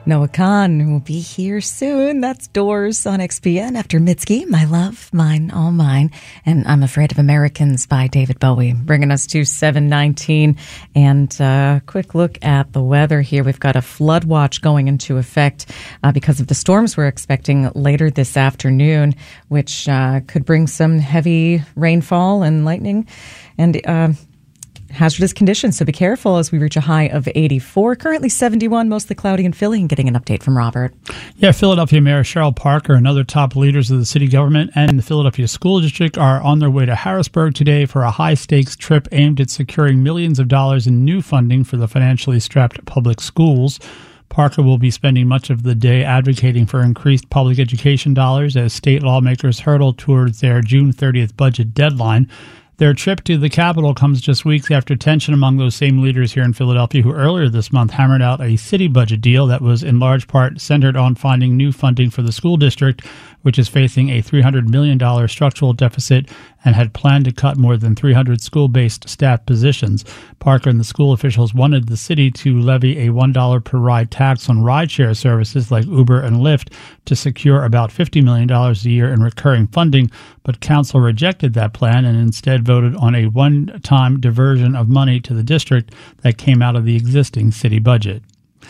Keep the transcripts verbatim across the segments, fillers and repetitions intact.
Noah Kahn will be here soon. That's Doors on X P N after Mitski, My Love, Mine, All Mine, and I'm Afraid of Americans by David Bowie, bringing us to seven nineteen. And a uh, quick look at the weather here. We've got a flood watch going into effect uh, because of the storms we're expecting later this afternoon, which uh, could bring some heavy rainfall and lightning and uh hazardous conditions, so be careful as we reach a high of eighty-four. Currently seventy-one, mostly cloudy in Philly, and getting an update from Robert. Yeah, Philadelphia Mayor Cheryl Parker and other top leaders of the city government and the Philadelphia School District are on their way to Harrisburg today for a high-stakes trip aimed at securing millions of dollars in new funding for the financially strapped public schools. Parker will be spending much of the day advocating for increased public education dollars as state lawmakers hurtle towards their June thirtieth budget deadline. Their trip to the Capitol comes just weeks after tension among those same leaders here in Philadelphia who earlier this month hammered out a city budget deal that was in large part centered on finding new funding for the school district, which is facing a three hundred million dollars structural deficit and had planned to cut more than three hundred school-based staff positions. Parker and the school officials wanted the city to levy a one dollar per ride tax on rideshare services like Uber and Lyft to secure about fifty million dollars a year in recurring funding, but council rejected that plan and instead voted on a one-time diversion of money to the district that came out of the existing city budget.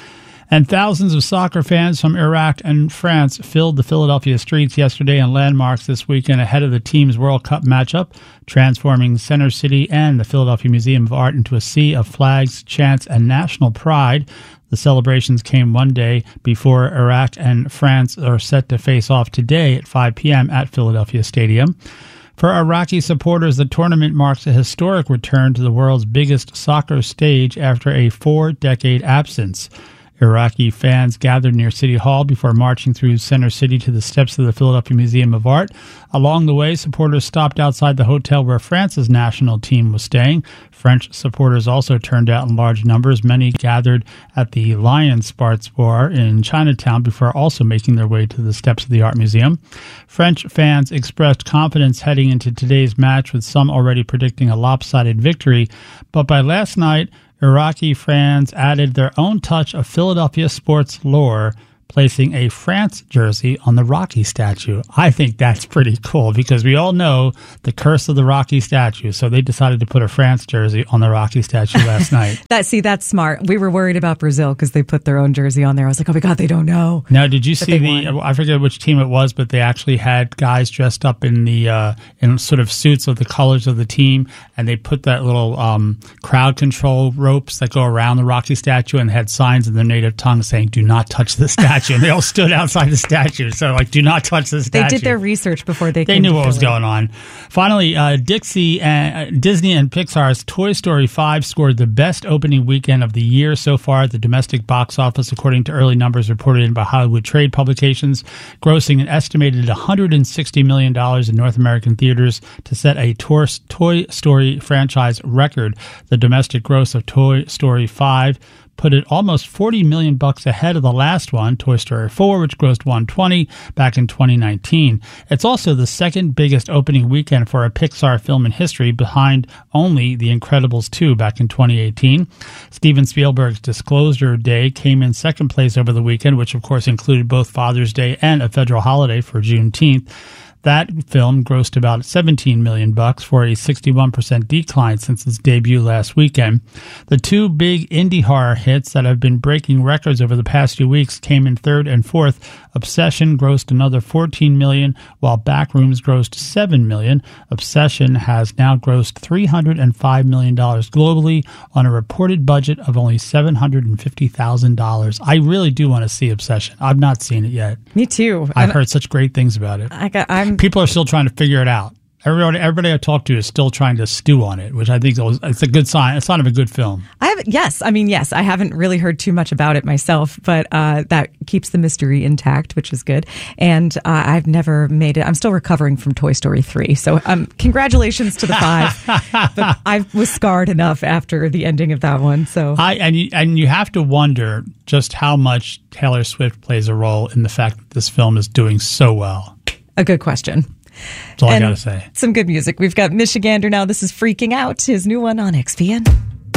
And thousands of soccer fans from Iraq and France filled the Philadelphia streets yesterday and landmarks this weekend ahead of the team's World Cup matchup, transforming Center City and the Philadelphia Museum of Art into a sea of flags, chants, and national pride. The celebrations came one day before Iraq and France are set to face off today at five p.m. at Philadelphia Stadium. For Iraqi supporters, the tournament marks a historic return to the world's biggest soccer stage after a four-decade absence. Iraqi fans gathered near City Hall before marching through Center City to the steps of the Philadelphia Museum of Art. Along the way, supporters stopped outside the hotel where France's national team was staying. French supporters also turned out in large numbers. Many gathered at the Lion Sports Bar in Chinatown before also making their way to the steps of the Art Museum. French fans expressed confidence heading into today's match, with some already predicting a lopsided victory. But by last night, Iraqi fans added their own touch of Philadelphia sports lore, placing a France jersey on the Rocky statue. I think that's pretty cool because we all know the curse of the Rocky statue. So they decided to put a France jersey on the Rocky statue last night. That see, that's smart. We were worried about Brazil because they put their own jersey on there. I was like, oh my God, they don't know. Now, did you see the, won. I forget which team it was, but they actually had guys dressed up in the, uh, in sort of suits of the colors of the team. And they put that little um, crowd control ropes that go around the Rocky statue and had signs in their native tongue saying, do not touch the statue. And they all stood outside the statue. So, like, do not touch the statue. They did their research before they They came knew to what Philly. was going on. Finally, uh, Dixie, uh, Disney and Pixar's Toy Story five scored the best opening weekend of the year so far at the domestic box office, according to early numbers reported in by Hollywood Trade Publications, grossing an estimated one hundred sixty million dollars in North American theaters to set a Toy Story franchise record. The domestic gross of Toy Story five put it almost forty million bucks ahead of the last one, Toy Story four, which grossed one hundred twenty back in twenty nineteen. It's also the second biggest opening weekend for a Pixar film in history, behind only The Incredibles two back in twenty eighteen. Steven Spielberg's Disclosure Day came in second place over the weekend, which of course included both Father's Day and a federal holiday for Juneteenth. That film grossed about seventeen million bucks for a sixty-one percent decline since its debut last weekend. The two big indie horror hits that have been breaking records over the past few weeks came in third and fourth. Obsession grossed another fourteen million dollars, while Backrooms grossed seven million dollars. Obsession has now grossed three hundred five million dollars globally on a reported budget of only seven hundred fifty thousand dollars. I really do want to see Obsession. I've not seen it yet. Me too. I've I'm, heard such great things about it. I got, I'm People are still trying to figure it out. Everybody, everybody I talk to is still trying to stew on it, which I think is it's a good sign. It's a sign of a good film. I have yes, I mean yes. I haven't really heard too much about it myself, but uh, that keeps the mystery intact, which is good. And uh, I've never made it. I'm still recovering from Toy Story three, so um, congratulations to the five. But I was scarred enough after the ending of that one. So I and you, and you have to wonder just how much Taylor Swift plays a role in the fact that this film is doing so well. A good question. That's all and I got to say. Some good music. We've got Michigander now. This is Freaking Out, his new one on X P N.